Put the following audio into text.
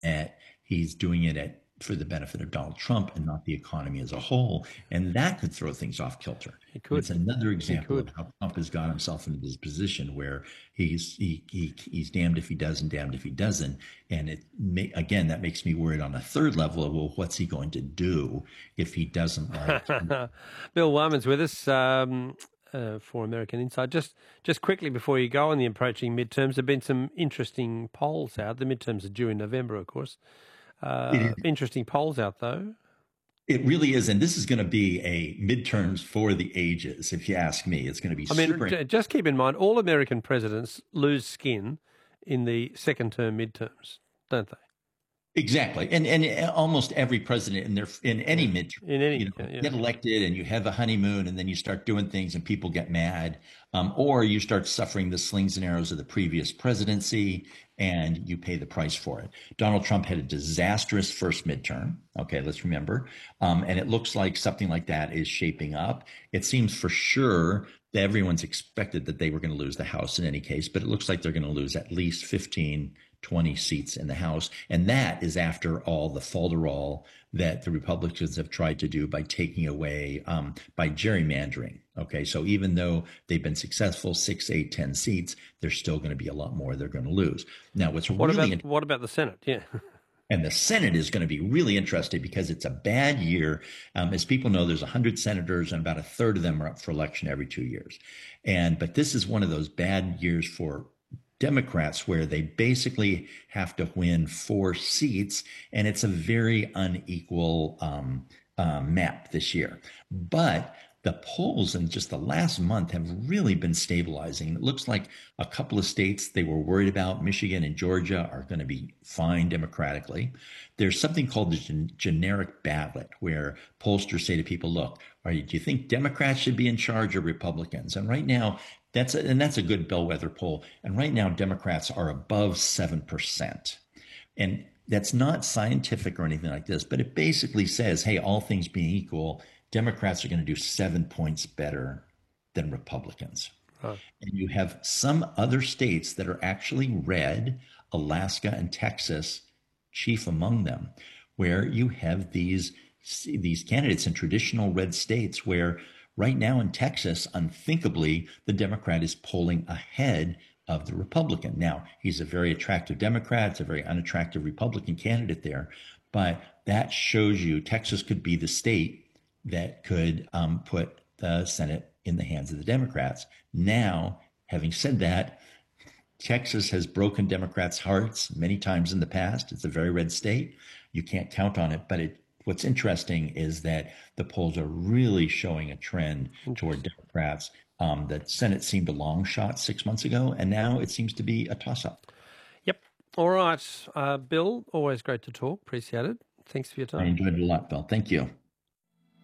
He's doing it for the benefit of Donald Trump and not the economy as a whole. And that could throw things off kilter. He And it's could. another He example of could. how Trump has got himself into this position where he's damned if he does and damned if he doesn't. And again, that makes me worried on a third level of, well, what's he going to do if he doesn't like? Bill Wyman's with us for American Insight. Just quickly before you go on the approaching midterms, there have been some interesting polls out. The midterms are due in November, of course. Interesting polls out, though. It really is, and this is going to be a midterms for the ages. If you ask me, it's going to be super. Just keep in mind, all American presidents lose skin in the second term midterms, don't they? Exactly, and almost every president in any midterm, get elected, and you have a honeymoon, and then you start doing things, and people get mad, or you start suffering the slings and arrows of the previous presidency, and you pay the price for it. Donald Trump had a disastrous first midterm. Okay, let's remember, and it looks like something like that is shaping up. It seems for sure that everyone's expected that they were going to lose the House in any case, but it looks like they're going to lose at least 15, 20 seats in the House. And that is after all the falderall that the Republicans have tried to do by taking away, by gerrymandering. Okay. So even though they've been successful, 6, 8, 10 seats, there's still going to be a lot more they're going to lose. Now, what about the Senate? Yeah. And the Senate is going to be really interesting because it's a bad year. As people know, there's 100 senators and about a third of them are up for election every 2 years. But this is one of those bad years for Democrats where they basically have to win 4 seats, and it's a very unequal map this year. But the polls in just the last month have really been stabilizing. It looks like a couple of states they were worried about, Michigan and Georgia, are going to be fine democratically. There's something called the generic ballot, where pollsters say to people, look, do you think Democrats should be in charge or Republicans? And right now, that's a good bellwether poll. And right now, Democrats are above 7%. And that's not scientific or anything like this, but it basically says, hey, all things being equal, Democrats are going to do 7 points better than Republicans. Huh. And you have some other states that are actually red, Alaska and Texas, chief among them, where you have these candidates in traditional red states where right now in Texas, unthinkably, the Democrat is polling ahead of the Republican. Now, he's a very attractive Democrat. It's a very unattractive Republican candidate there. But that shows you Texas could be the state that could put the Senate in the hands of the Democrats. Now, having said that, Texas has broken Democrats' hearts many times in the past. It's a very red state. You can't count on it. But what's interesting is that the polls are really showing a trend toward Democrats. The Senate seemed a long shot 6 months ago, and now it seems to be a toss-up. Yep. All right. Bill, always great to talk. Appreciate it. Thanks for your time. I enjoyed it a lot, Bill. Thank you.